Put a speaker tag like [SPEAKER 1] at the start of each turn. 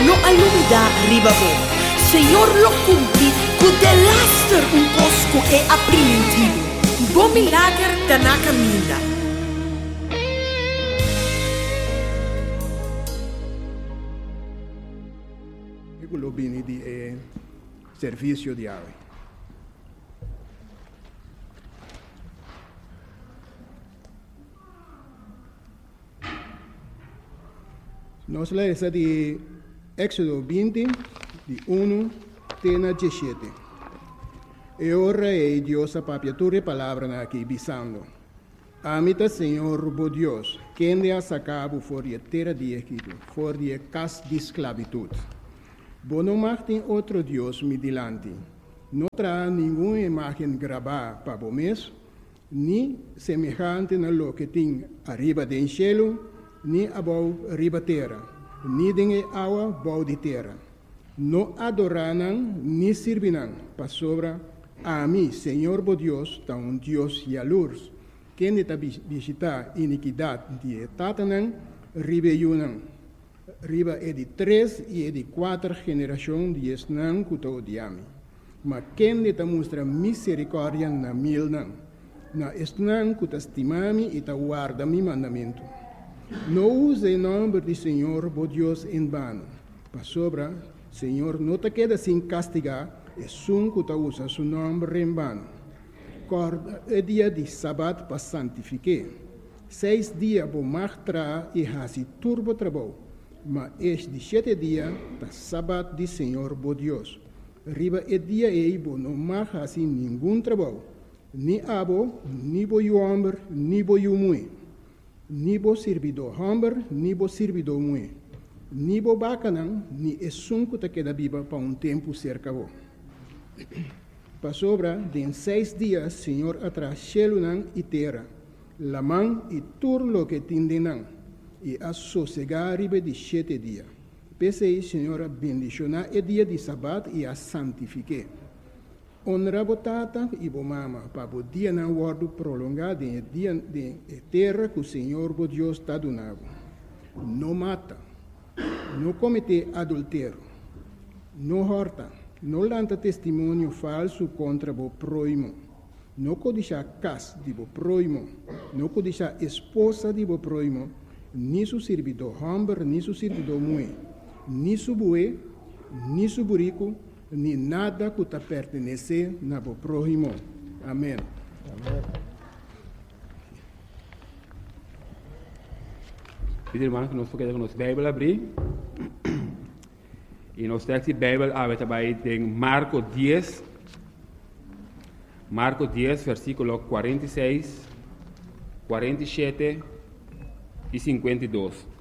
[SPEAKER 1] no alumida ribabo. Senhor lo cumpri, cu de laster un cosco e aprimentivo. Bom milagre da na caminda.
[SPEAKER 2] Quello bene di servizio di ave. Nós lemos de Éxodo 20, de 1 até 17. E ora é Deus a papiatura palavra aqui, bisando. Amita Senhor, bo Deus, quem de a sacabo for de terra de Egito, for de casa de esclavitud. Bo não tem outro Deus me dilante. Não terá nenhuma imagem gravada para o mês, nem semelhante na lo que tem arriba do cielo, nem abaixo arriba terra, nem de água abaixo de terra. Não adorarão, nem servirão, para sobra a mim, Senhor bo Deus, tá um Deus e a luz, quem está visitar iniquidade de tatanão, rebelião. Riba é de 3 e é de 4 gerações de esnã que te odiame. Mas quem te mostra misericórdia na mil não. Na esnã que te estimame e te guarda mi mandamento. Não use o nome do Senhor, bo Deus, em vano. Para sobra, Senhor, não te queda sem castigar, é sum que te usa seu nome em vano. Corda é dia de sábado para santificar. 6 dias vou martrar e hasi turbo trabalho. Mas este de 7 dias, da sábado de Senhor, bo Deus. Riba é dia e bo não marca assim nenhum trabalho. Ni abo, ni bo homem, ni bo mulher. Ni bo servidor homem, ni bo servidor mulher. Ni bo bacanão, ni é sunco que queda viva para um tempo cerca bo. Para sobra, de 6 dias, Senhor atrás cielo e terra. La mão e tudo lo que tindenão. E a sossegar ribe de 7 dias. Pensei, Senhora, bendicionar o dia de sábado e a santifique. Honra a tata e a mama, para o dia não guardo prolongado em dia de terra que o Senhor, o Deus, está donando. Não mata, não comete adultério, não horta, não lanta testemunho falso contra o próximo, não codiça casa de o próximo, não codiça esposa de o próximo, ni su servidor homem, ni su servidor mulher, ni su boi, ni su burico, ni nada que te pertenece na bo próximo. Amém.
[SPEAKER 3] Pedir irmão que nós podemos nossa Bíblia abrir. E nós temos a Bíblia aberta em Marcos 10. Marcos 10, versículo 46, 47 e 52.